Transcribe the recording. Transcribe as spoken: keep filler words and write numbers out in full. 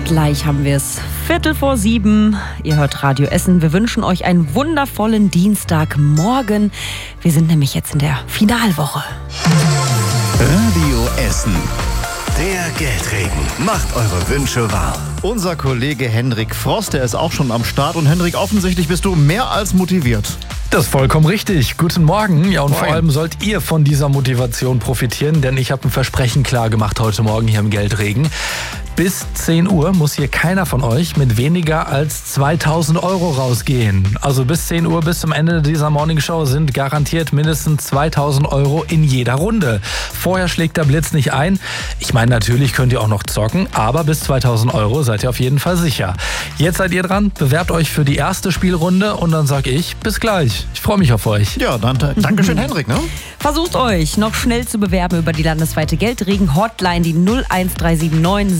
Gleich haben wir es. Viertel vor sieben. Ihr hört Radio Essen. Wir wünschen euch einen wundervollen Dienstagmorgen. Wir sind nämlich jetzt in der Finalwoche. Radio Essen. Der Geldregen macht eure Wünsche wahr. Unser Kollege Hendrik Frost, der ist auch schon am Start. Und Hendrik, offensichtlich bist du mehr als motiviert. Das ist vollkommen richtig. Guten Morgen. Ja, und Moin. Vor allem sollt ihr von dieser Motivation profitieren, denn ich habe ein Versprechen klar gemacht heute Morgen hier im Geldregen. Bis zehn Uhr muss hier keiner von euch mit weniger als zweitausend Euro rausgehen. Also bis zehn Uhr, bis zum Ende dieser Morningshow sind garantiert mindestens zweitausend Euro in jeder Runde. Vorher schlägt der Blitz nicht ein. Ich meine, natürlich könnt ihr auch noch zocken, aber bis zweitausend Euro seid ihr auf jeden Fall sicher. Jetzt seid ihr dran, bewerbt euch für die erste Spielrunde und dann sag ich, bis gleich. Ich freue mich auf euch. Ja, dann danke schön, Hendrik. Ne? Versucht euch noch schnell zu bewerben über die landesweite Geldregen-Hotline, die null eins drei sieben neun